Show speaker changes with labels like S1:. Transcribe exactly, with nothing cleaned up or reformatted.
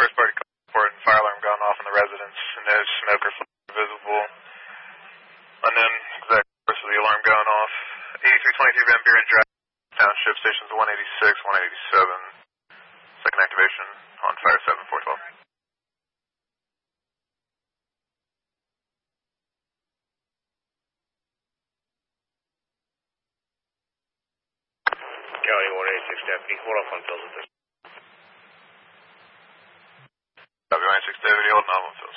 S1: first party report and fire alarm gone off in the residence, and no smoke or flame visible. Unknown exact source of the alarm going off. eighty-three twenty-two Van Buren Drive, Township, stations one eighty-six, one eighty-seven. Second activation on fire seven four twelve.
S2: County one eighty-six deputy, hold off on Phil's at this.
S1: W one eighty-six deputy, hold on on Phil.